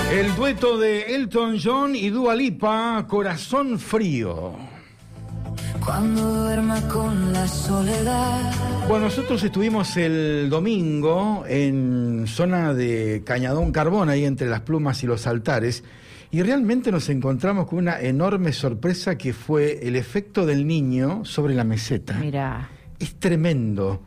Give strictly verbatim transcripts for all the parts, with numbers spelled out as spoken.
El dueto de Elton John y Dua Lipa, Corazón Frío. Cuando duerma con la soledad. Bueno, nosotros estuvimos el domingo en zona de Cañadón Carbón, ahí entre Las Plumas y Los Altares, y realmente nos encontramos con una enorme sorpresa que fue el efecto del niño sobre la meseta. Mirá. Es tremendo.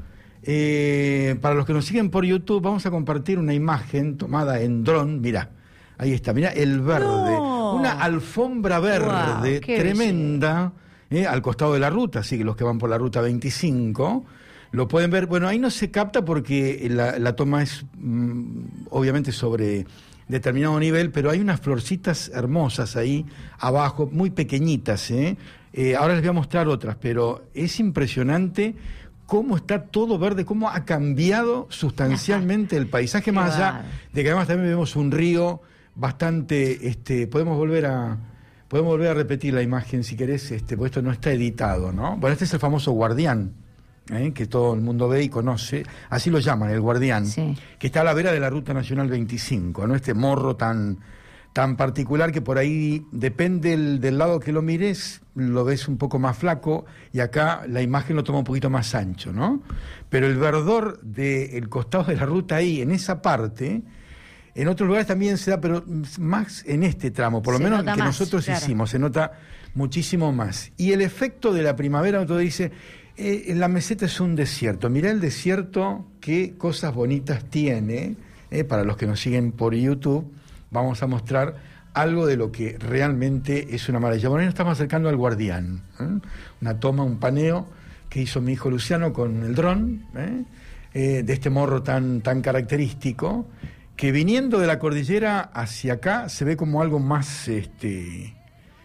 Eh, para los que nos siguen por YouTube, vamos a compartir una imagen tomada en dron. Mirá, ahí está, mirá el verde. No. Una alfombra verde, wow, tremenda, eh, al costado de la ruta, así que los que van por la ruta veinticinco lo pueden ver. Bueno, ahí no se capta porque la, la toma es mm, obviamente sobre determinado nivel, pero hay unas florcitas hermosas ahí abajo, muy pequeñitas, ¿eh? Eh, ahora les voy a mostrar otras, pero es impresionante cómo está todo verde, cómo ha cambiado sustancialmente el paisaje, más allá de que además también vemos un río bastante, este, podemos volver a podemos volver a repetir la imagen si querés, este, porque esto no está editado, ¿no? Bueno, este es el famoso Guardián, ¿eh? Que todo el mundo ve y conoce, así lo llaman, el Guardián, sí, que está a la vera de la Ruta Nacional veinticinco, ¿no? Este morro tan tan particular que por ahí, depende del, del lado que lo mires, lo ves un poco más flaco, y acá la imagen lo toma un poquito más ancho, ¿no? Pero el verdor del costado de la ruta ahí, en esa parte, en otros lugares también se da, pero más en este tramo, por lo se menos que más, nosotros claro. hicimos, se nota muchísimo más. Y el efecto de la primavera, otro dice, eh, la meseta es un desierto. Mirá el desierto, qué cosas bonitas tiene, eh, para los que nos siguen por YouTube. Vamos a mostrar algo de lo que realmente es una maravilla. Bueno, ahí nos estamos acercando al Guardián, ¿eh? Una toma, un paneo que hizo mi hijo Luciano con el dron, ¿eh? Eh, de este morro tan, tan característico, que viniendo de la cordillera hacia acá se ve como algo más, este,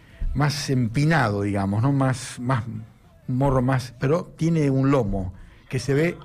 más empinado, digamos, ¿no? Más, más, un morro más, pero tiene un lomo que se ve,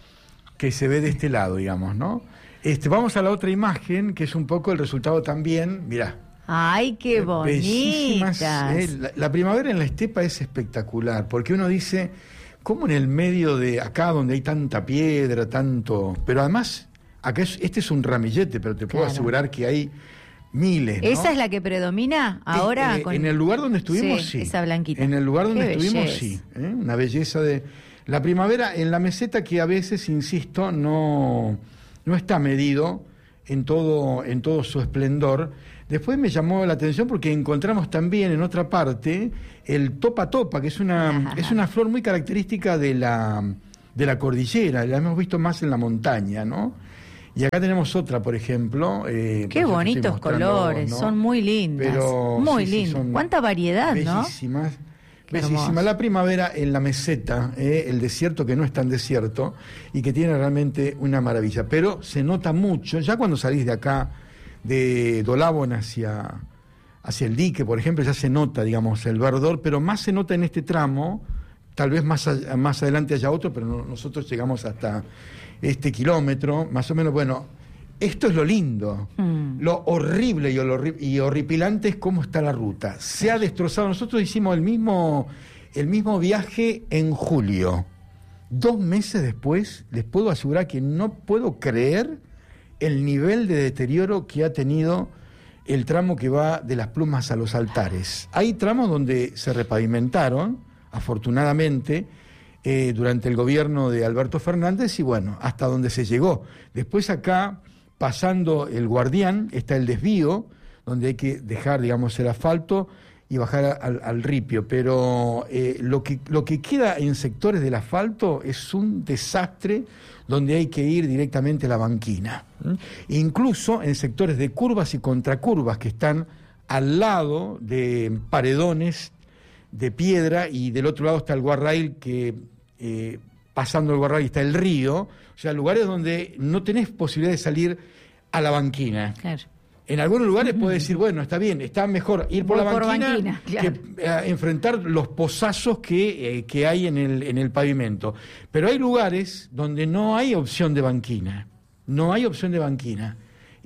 que se ve de este lado, digamos, ¿no? Este, vamos a la otra imagen, que es un poco el resultado también, mirá. ¡Ay, qué bonitas! Eh, la, la primavera en la estepa es espectacular, porque uno dice, ¿cómo en el medio de acá, donde hay tanta piedra, tanto...? Pero además, acá es, este es un ramillete, pero te puedo claro. asegurar que hay miles, ¿no? ¿Esa es la que predomina ahora? Eh, eh, con... En el lugar donde estuvimos, sí. sí. Esa blanquita. En el lugar donde qué estuvimos, belleza. sí. ¿eh? Una belleza de... La primavera en la meseta, que a veces, insisto, no... no está medido en todo, en todo su esplendor. Después me llamó la atención porque encontramos también en otra parte el topa topa, que es una, es una flor muy característica de la, de la cordillera, la hemos visto más en la montaña, ¿no? Y acá tenemos otra, por ejemplo. Eh, Qué bonitos colores, ¿no? Son muy lindas. Pero, muy sí, lindas. Sí, cuánta variedad, bellísimas, ¿no? Bellísima. La primavera en la meseta, eh, el desierto que no es tan desierto y que tiene realmente una maravilla. Pero se nota mucho, ya cuando salís de acá, de Dolabón hacia, hacia el dique, por ejemplo, ya se nota, digamos, el verdor, pero más se nota en este tramo, tal vez más, a, más adelante haya otro, pero no, nosotros llegamos hasta este kilómetro, más o menos, bueno... Esto es lo lindo, mm. lo horrible y, horri- y horripilante es cómo está la ruta. Se ha destrozado. Nosotros hicimos el mismo, el mismo viaje en julio. Dos meses después, les puedo asegurar que no puedo creer el nivel de deterioro que ha tenido el tramo que va de Las Plumas a Los Altares. Hay tramos donde se repavimentaron, afortunadamente, eh, durante el gobierno de Alberto Fernández, y bueno, hasta donde se llegó. Después acá... Pasando el Guardián, está el desvío, donde hay que dejar, digamos, el asfalto y bajar al, al ripio. Pero eh, lo que, lo que queda en sectores del asfalto es un desastre donde hay que ir directamente a la banquina. ¿Mm? Incluso en sectores de curvas y contracurvas que están al lado de paredones de piedra, y del otro lado está el guarrail que... Eh, pasando el guarrail está el río, o sea, lugares donde no tenés posibilidad de salir a la banquina. Claro. En algunos lugares uh-huh. puedes decir, bueno, está bien, está mejor ir por Voy la por banquina, banquina claro. que eh, enfrentar los pozazos que, eh, que hay en el, en el pavimento. Pero hay lugares donde no hay opción de banquina, no hay opción de banquina.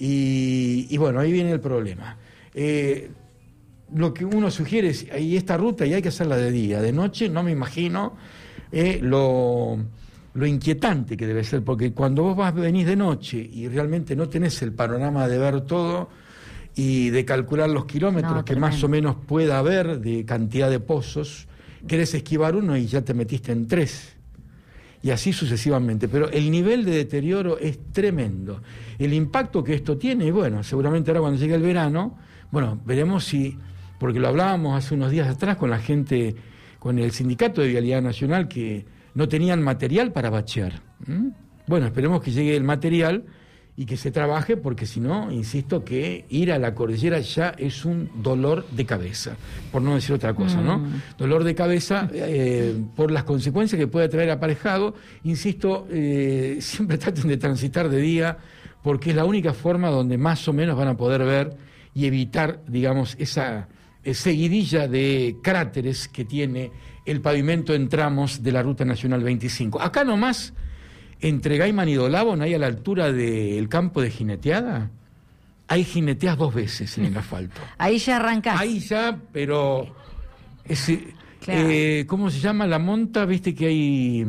Y, y bueno, ahí viene el problema. Eh, lo que uno sugiere es, hay esta ruta y hay que hacerla de día, de noche no me imagino... Eh, lo, lo inquietante que debe ser, porque cuando vos vas venís de noche y realmente no tenés el panorama de ver todo, y de calcular los kilómetros no, que tremendo. Más o menos pueda haber de cantidad de pozos, querés esquivar uno y ya te metiste en tres. Y así sucesivamente. Pero el nivel de deterioro es tremendo. El impacto que esto tiene, bueno, seguramente ahora cuando llegue el verano, bueno, veremos si, porque lo hablábamos hace unos días atrás con la gente, con el Sindicato de Vialidad Nacional, que no tenían material para bachear. ¿Mm? Bueno, esperemos que llegue el material y que se trabaje, porque si no, insisto que ir a la cordillera ya es un dolor de cabeza, por no decir otra cosa, ¿no? Mm. Dolor de cabeza eh, por las consecuencias que puede traer aparejado. Insisto, eh, siempre traten de transitar de día, porque es la única forma donde más o menos van a poder ver y evitar, digamos, esa eh, seguidilla de cráteres que tiene el pavimento en tramos de la Ruta Nacional veinticinco. Acá nomás, entre Gaiman y Dolabon, ahí a la altura del campo de jineteada, hay jineteas dos veces en el asfalto. Ahí ya arrancás. Ahí ya, pero... Ese, claro. eh, ¿Cómo se llama la monta? Viste que hay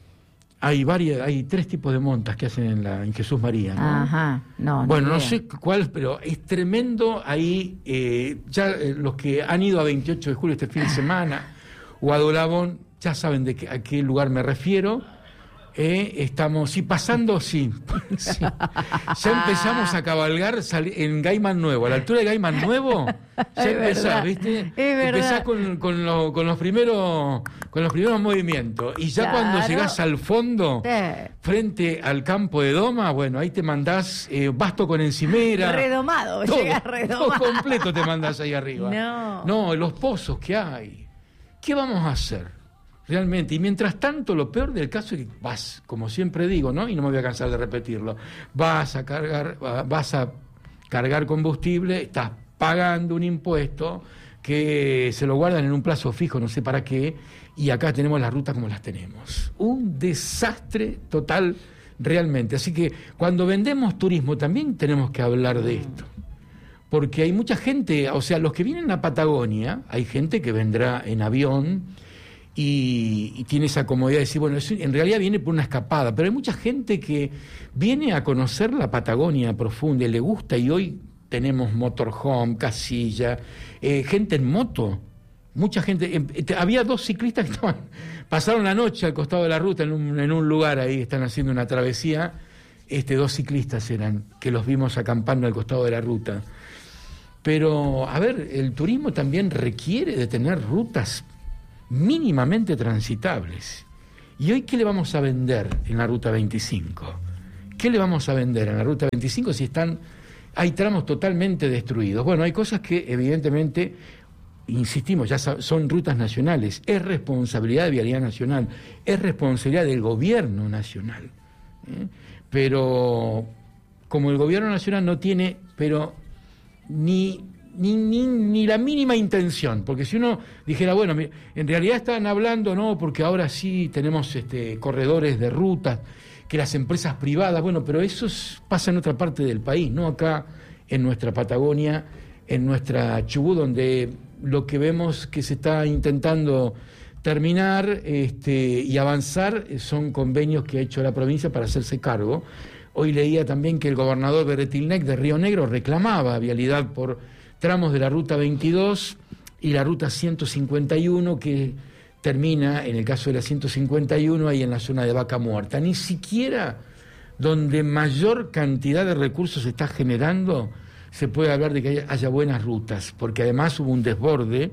hay varias, hay tres tipos de montas que hacen en, la, en Jesús María, ¿no? Ajá, no, bueno, no sé cuál, pero es tremendo ahí. Eh, ya eh, los que han ido a veintiocho de julio este fin de semana o a Dolabon ya saben de qué, a qué lugar me refiero. Eh, estamos, sí, pasando, sí, sí. Ya empezamos a cabalgar en Gaiman Nuevo, a la altura de Gaiman Nuevo, ya es empezás, verdad, ¿viste? Empezás con, con, lo, con los primeros con los primeros movimientos, y ya claro. Cuando llegás al fondo, sí. Frente al campo de Doma, bueno, ahí te mandás eh, basto con encimera. Redomado, todo, llegás redomado. Todo completo te mandás ahí arriba. No. No, los pozos que hay. ¿Qué vamos a hacer? Realmente, y mientras tanto, lo peor del caso es que vas, como siempre digo, ¿no? Y no me voy a cansar de repetirlo, vas a cargar, vas a cargar combustible, estás pagando un impuesto que se lo guardan en un plazo fijo, no sé para qué, y acá tenemos las rutas como las tenemos. Un desastre total, realmente. Así que cuando vendemos turismo también tenemos que hablar de esto. Porque hay mucha gente, o sea, los que vienen a Patagonia, hay gente que vendrá en avión, Y, y tiene esa comodidad de decir, bueno, eso en realidad viene por una escapada, pero hay mucha gente que viene a conocer la Patagonia profunda y le gusta, y hoy tenemos motorhome, casilla, eh, gente en moto, mucha gente, eh, había dos ciclistas que estaban, pasaron la noche al costado de la ruta en un, en un lugar ahí, están haciendo una travesía, este, dos ciclistas eran, que los vimos acampando al costado de la ruta. Pero, a ver, el turismo también requiere de tener rutas mínimamente transitables. ¿Y hoy qué le vamos a vender en la Ruta veinticinco? ¿Qué le vamos a vender en la Ruta veinticinco si están, hay tramos totalmente destruidos? Bueno, hay cosas que evidentemente, insistimos, ya son rutas nacionales, es responsabilidad de Vialidad Nacional, es responsabilidad del Gobierno Nacional. ¿eh? Pero como el Gobierno Nacional no tiene, pero ni... Ni, ni, ni la mínima intención, porque si uno dijera, bueno, en realidad están hablando, no, porque ahora sí tenemos este, corredores de rutas, que las empresas privadas, bueno, pero eso es, pasa en otra parte del país, no acá en nuestra Patagonia, en nuestra Chubut, donde lo que vemos que se está intentando terminar este, y avanzar son convenios que ha hecho la provincia para hacerse cargo. Hoy leía también que el gobernador Beretilnec de Río Negro reclamaba vialidad por tramos de la Ruta veintidós y la Ruta ciento cincuenta y uno, que termina, en el caso de la ciento cincuenta y uno, ahí en la zona de Vaca Muerta. Ni siquiera donde mayor cantidad de recursos se está generando se puede hablar de que haya, haya buenas rutas, porque además hubo un desborde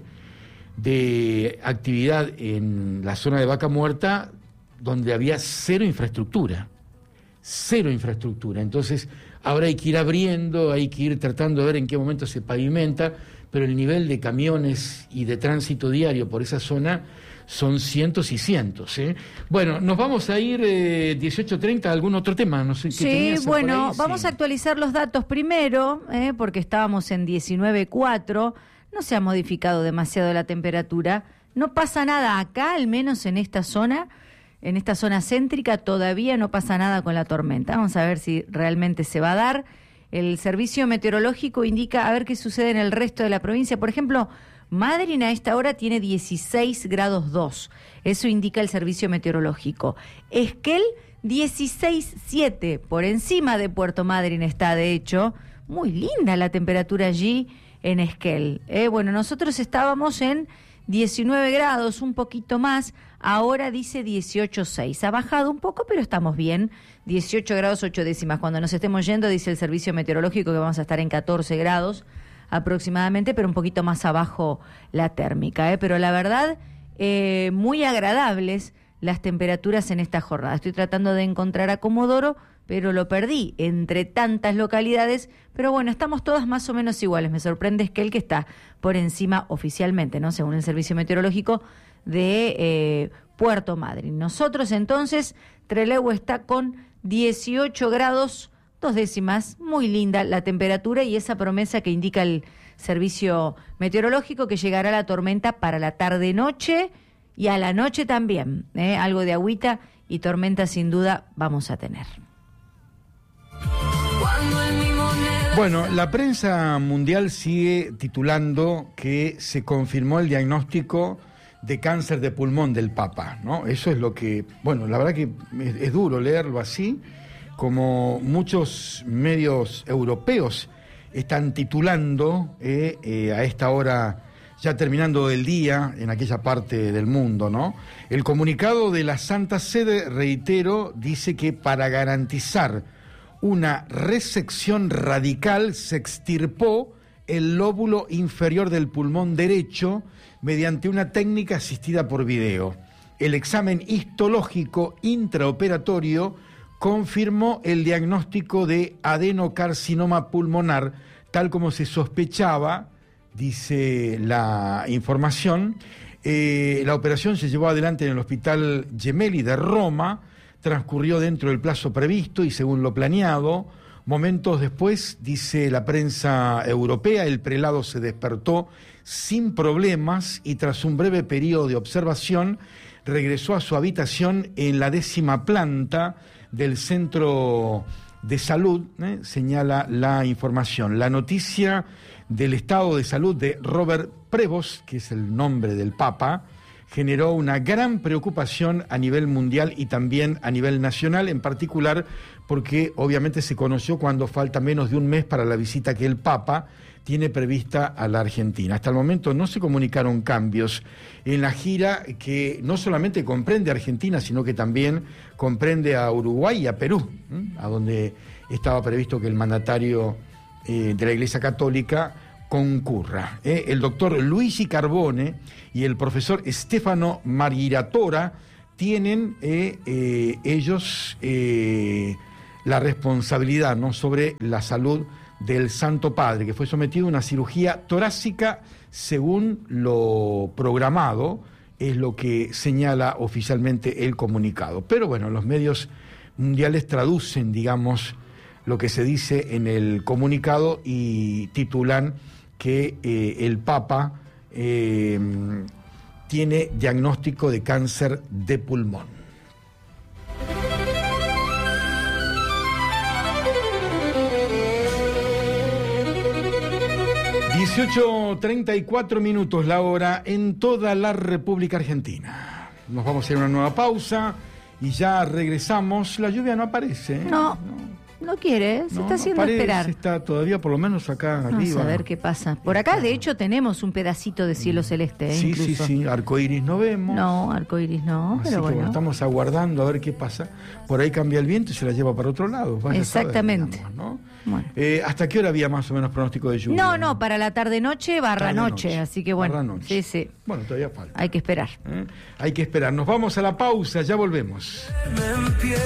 de actividad en la zona de Vaca Muerta donde había cero infraestructura. Cero infraestructura. Entonces, ahora hay que ir abriendo, hay que ir tratando de ver en qué momento se pavimenta, pero el nivel de camiones y de tránsito diario por esa zona son cientos y cientos. ¿eh? Bueno, nos vamos a ir eh, dieciocho treinta a algún otro tema. No sé qué sí, bueno, ahí, vamos sí. a actualizar los datos primero, eh, porque estábamos en diecinueve cuatro, no se ha modificado demasiado la temperatura, no pasa nada acá, al menos en esta zona. En esta zona céntrica todavía no pasa nada con la tormenta. Vamos a ver si realmente se va a dar. El servicio meteorológico indica a ver qué sucede en el resto de la provincia. Por ejemplo, Madryn a esta hora tiene dieciséis grados dos. Eso indica el servicio meteorológico. Esquel, dieciséis siete. Por encima de Puerto Madryn está, de hecho, muy linda la temperatura allí en Esquel. Eh, bueno, nosotros estábamos en diecinueve grados, un poquito más, ahora dice dieciocho punto seis. Ha bajado un poco, pero estamos bien. dieciocho grados ocho décimas. Cuando nos estemos yendo, dice el servicio meteorológico que vamos a estar en catorce grados aproximadamente, pero un poquito más abajo la térmica. ¿eh? Pero la verdad, eh, muy agradables las temperaturas en esta jornada. Estoy tratando de encontrar a Comodoro, pero lo perdí entre tantas localidades. Pero bueno, estamos todas más o menos iguales. Me sorprende Esquel, que está por encima oficialmente, ¿no? Según el servicio meteorológico de eh, Puerto Madryn. Nosotros entonces, Trelew está con dieciocho grados, dos décimas, muy linda la temperatura y esa promesa que indica el servicio meteorológico que llegará la tormenta para la tarde-noche y a la noche también. ¿eh? Algo de agüita y tormenta sin duda vamos a tener. Bueno, la prensa mundial sigue titulando que se confirmó el diagnóstico de cáncer de pulmón del Papa, ¿no? Eso es lo que, bueno, la verdad que es, es duro leerlo así, como muchos medios europeos están titulando eh, eh, a esta hora, ya terminando el día en aquella parte del mundo, ¿no? El comunicado de la Santa Sede, reitero, dice que para garantizar una resección radical se extirpó el lóbulo inferior del pulmón derecho mediante una técnica asistida por video. El examen histológico intraoperatorio confirmó el diagnóstico de adenocarcinoma pulmonar, tal como se sospechaba, dice la información. Eh, la operación se llevó adelante en el Hospital Gemelli de Roma, transcurrió dentro del plazo previsto y según lo planeado. Momentos después, dice la prensa europea, el prelado se despertó sin problemas y tras un breve periodo de observación regresó a su habitación en la décima planta del centro de salud, ¿eh? señala la información. La noticia del estado de salud de Robert Prevost, que es el nombre del Papa, generó una gran preocupación a nivel mundial y también a nivel nacional, en particular porque obviamente se conoció cuando falta menos de un mes para la visita que el Papa tiene prevista a la Argentina. Hasta el momento no se comunicaron cambios en la gira que no solamente comprende a Argentina, sino que también comprende a Uruguay y a Perú, ¿eh? a donde estaba previsto que el mandatario eh, de la Iglesia Católica concurra. ¿eh? El doctor Luigi Carbone y el profesor Stefano Margiratora tienen eh, eh, ellos eh, la responsabilidad, ¿no?, sobre la salud del Santo Padre, que fue sometido a una cirugía torácica según lo programado, es lo que señala oficialmente el comunicado. Pero bueno, los medios mundiales traducen, digamos, lo que se dice en el comunicado y titulan que eh, el Papa eh, tiene diagnóstico de cáncer de pulmón. dieciocho treinta y cuatro minutos la hora en toda la República Argentina. Nos vamos a hacer una nueva pausa y ya regresamos. La lluvia no aparece, ¿eh? No. no. No quiere, se no, está no haciendo parece, esperar. Está todavía por lo menos acá Vamos arriba. a ver qué pasa. Por acá, de hecho, tenemos un pedacito de cielo celeste. ¿eh? Sí, Incluso. sí, sí. Arcoíris no vemos. No, arcoíris no, Así pero que bueno. bueno, estamos aguardando a ver qué pasa. Por ahí cambia el viento y se la lleva para otro lado. Vaya Exactamente. A saber, digamos, ¿no? Bueno. Eh, ¿Hasta qué hora había más o menos pronóstico de lluvia? No, no, para la tarde-noche, barra Tarde noche, noche. así que bueno. Barra noche. Sí, sí. Bueno, todavía falta. Hay que esperar. ¿Eh? Hay que esperar. Nos vamos a la pausa, ya volvemos. En pie,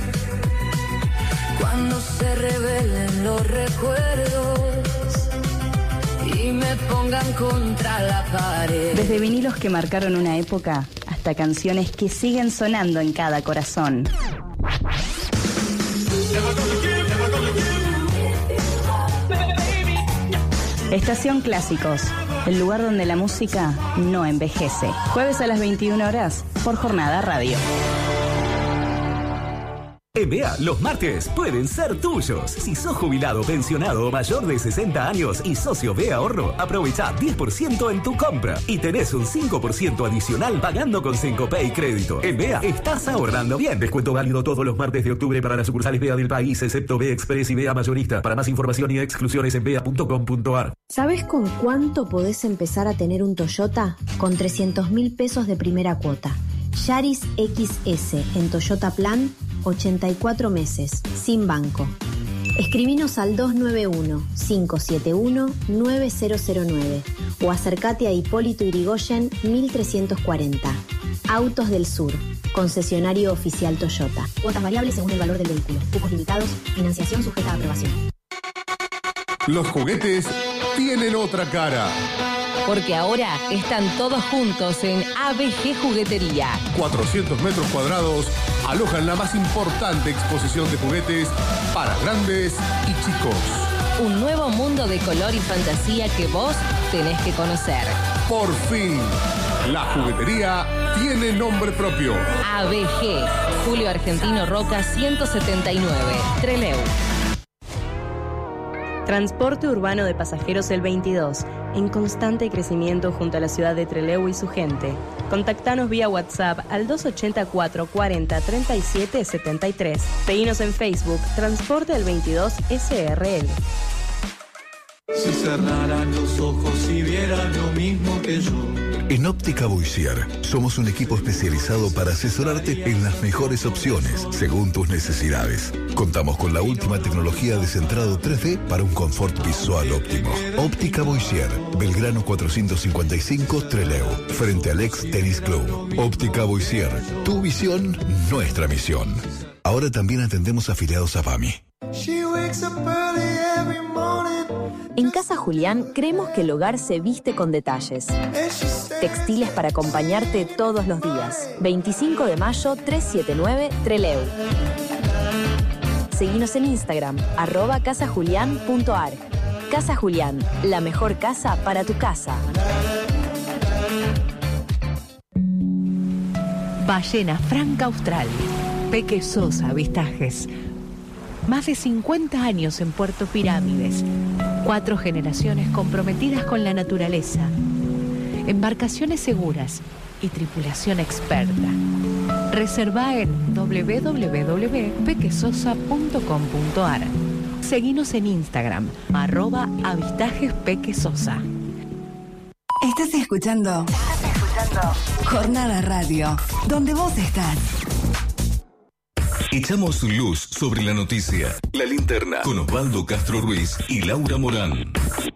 cuando se revelen los recuerdos y me pongan contra la pared. Desde vinilos que marcaron una época hasta canciones que siguen sonando en cada corazón. Estación Clásicos, el lugar donde la música no envejece. Jueves a las veintiuna horas por Jornada Radio. En B E A, los martes pueden ser tuyos. Si sos jubilado, pensionado o mayor de sesenta años y socio B E A Ahorro, aprovecha diez por ciento en tu compra y tenés un cinco por ciento adicional pagando con Cencopay Crédito. En B E A estás ahorrando bien. Descuento válido todos los martes de octubre para las sucursales B E A del país, excepto B E A Express y B E A Mayorista. Para más información y exclusiones en bea punto com punto ar. ¿Sabes con cuánto podés empezar a tener un Toyota? Con trescientos mil pesos de primera cuota. Yaris X S en Toyota Plan, ochenta y cuatro meses, sin banco. Escribinos al dos nueve uno, cinco siete uno, nueve cero cero nueve o acércate a Hipólito Yrigoyen mil trescientos cuarenta. Autos del Sur, concesionario oficial Toyota. Cuotas variables según el valor del vehículo. Cupos limitados, financiación sujeta a aprobación. Los juguetes tienen otra cara. Porque ahora están todos juntos en A B G Juguetería. cuatrocientos metros cuadrados alojan la más importante exposición de juguetes para grandes y chicos. Un nuevo mundo de color y fantasía que vos tenés que conocer. Por fin, la juguetería tiene nombre propio. A B G, Julio Argentino Roca ciento setenta y nueve, Trelew. Transporte urbano de pasajeros el veintidós, en constante crecimiento junto a la ciudad de Trelew y su gente. Contactanos vía WhatsApp al dos ochenta y cuatro, cuarenta, treinta y siete, setenta y tres. Seguinos en Facebook, Transporte el veintidós S R L. Si cerraran los ojos y vieran lo mismo que yo. En Óptica Boissier somos un equipo especializado para asesorarte en las mejores opciones según tus necesidades. Contamos con la última tecnología de centrado tres D para un confort visual óptimo. Óptica Boissier, Belgrano cuatrocientos cincuenta y cinco, Trelew, frente al ex Tennis Club. Óptica Boissier, tu visión, nuestra misión. Ahora también atendemos afiliados a P A M I. En Casa Julián creemos que el hogar se viste con detalles. Textiles para acompañarte todos los días. veinticinco de mayo, trescientos setenta y nueve, Trelew. Seguinos en Instagram, arroba casajulián punto ar. Casa Julián, la mejor casa para tu casa. Ballena Franca Austral. Peque Sosa Avistajes. Más de cincuenta años en Puerto Pirámides. Cuatro generaciones comprometidas con la naturaleza. Embarcaciones seguras y tripulación experta. Reserva en doble u doble u doble u punto pequesosa punto com punto ar. Seguinos en Instagram, arroba avistajes pequesosa. Estás escuchando. Estás escuchando. Jornada Radio, donde vos estás. Echamos luz sobre la noticia. La Linterna con Osvaldo Castro Ruiz y Laura Morán.